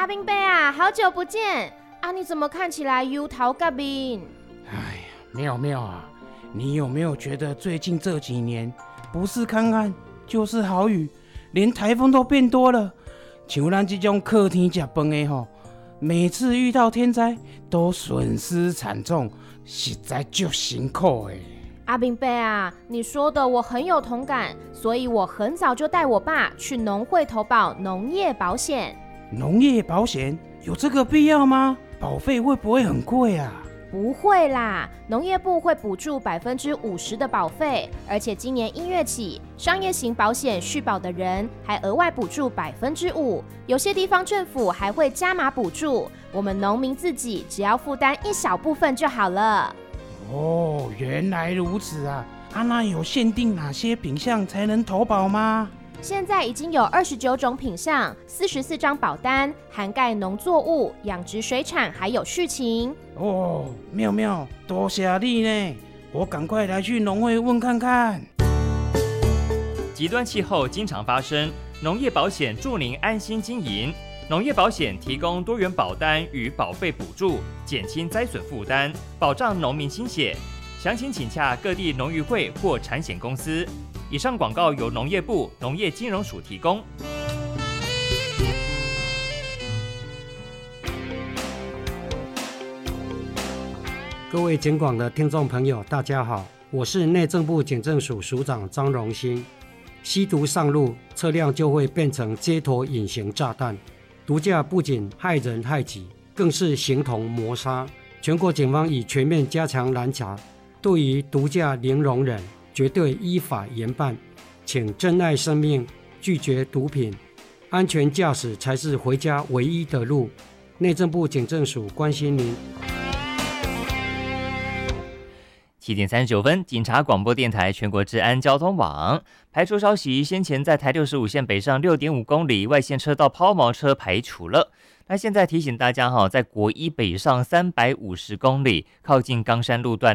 阿兵伯啊，好久不见啊！你怎么看起来忧头甲面？ 哎呀，妙妙啊，你有没有觉得最近这几年不是干旱就是豪雨，连台风都变多了？像咱这种靠天吃饭的吼，每次遇到天灾都损失惨重，实在就辛苦的。 阿兵伯啊，你说的我很有同感，所以我很早就带我爸去农会投保农业保险。 农业保险有这个必要吗？保费会不会很贵啊？ 不会啦，农业部会补助50%的保费，而且今年1月起，商业型保险续保的人还额外补助5%，有些地方政府还会加码补助，我们农民自己只要负担一小部分就好了。 哦，原来如此啊！那有限定哪些品项才能投保吗？ 现在已经有29种品项，44张保单，涵盖农作物、养殖水产还有畜禽。 哦，妙妙，多谢你呢！我赶快来去农会问看看。 极端气候经常发生，农业保险助您安心经营。农业保险提供多元保单与保费补助，减轻灾损负担，保障农民心血。详情请洽各地农渔会或产险公司。以上广告由农业部农业金融署提供。 各位警广的听众朋友，大家好，我是内政部警政署署长张荣兴。吸毒上路，车辆就会变成街头隐形炸弹。毒驾不仅害人害己，更是形同谋杀。全国警方已全面加强拦查，对于毒驾零容忍，绝对依法严办。请珍爱生命，拒绝毒品，安全驾驶才是回家唯一的路。内政部警政署关心您。 7点39分，警察广播电台全国治安交通网排除消息，先前在台65线北上6.5公里外线车道抛锚车排除了。那现在提醒大家在国一北上350公里，靠近冈山路段